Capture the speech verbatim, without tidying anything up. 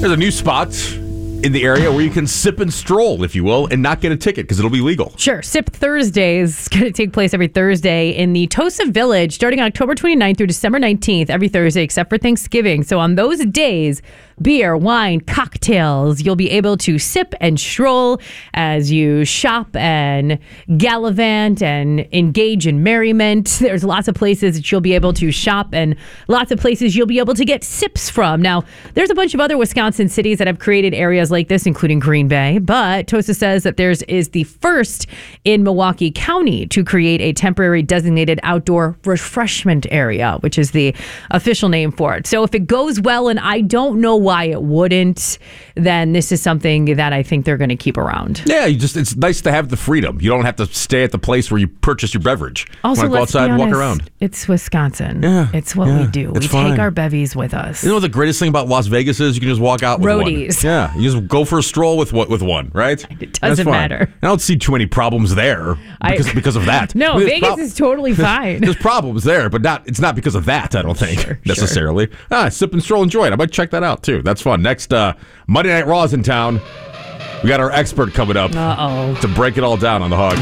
There's a new spot in the area where you can sip and stroll, if you will, and not get a ticket because it'll be legal. Sure. Sip Thursday is going to take place every Thursday in the Tosa Village starting October twenty-ninth through December nineteenth, every Thursday except for Thanksgiving. So on those days, beer, wine, cocktails, you'll be able to sip and stroll as you shop and gallivant and engage in merriment. There's lots of places that you'll be able to shop and lots of places you'll be able to get sips from. Now, there's a bunch of other Wisconsin cities that have created areas like this, including Green Bay, but Tosa says that theirs is the first in Milwaukee County to create a temporary designated outdoor refreshment area, which is the official name for it. So if it goes well, and I don't know why it wouldn't, then this is something that I think they're going to keep around. Yeah, you just it's nice to have the freedom. You don't have to stay at the place where you purchase your beverage. Also, you want to go let's outside be and honest, walk around. It's Wisconsin. Yeah, it's what yeah, we do. We it's fine. take our bevies with us. You know what the greatest thing about Las Vegas is? You can just walk out with Roadies. one. Yeah, you just go for a stroll with with one, right? It doesn't matter. I don't see too many problems there because, I, because of that. No, I mean, Vegas prob- is totally fine. There's problems there, but not. It's not because of that, I don't think, sure, necessarily. Sure. Ah, sip and stroll, enjoy it. I might check that out, too. That's fun. Next, uh, Monday Night Raw is in town. We got our expert coming up Uh-oh. to break it all down on the Hog.